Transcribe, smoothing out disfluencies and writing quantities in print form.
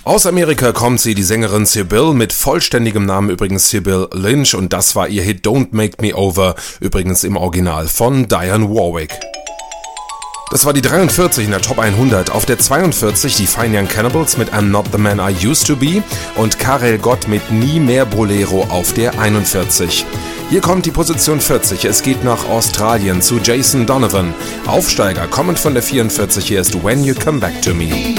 Aus Amerika kommt sie, die Sängerin Sybil, mit vollständigem Namen übrigens Sybil Lynch, und das war ihr Hit Don't Make Me Over, übrigens im Original von Dionne Warwick. Das war die 43 in der Top 100, auf der 42 die Fine Young Cannibals mit I'm Not the Man I Used to Be und Karel Gott mit Nie mehr Bolero auf der 41. Hier kommt die Position 40, es geht nach Australien zu Jason Donovan. Aufsteiger kommend von der 44, hier ist When You Come Back to Me.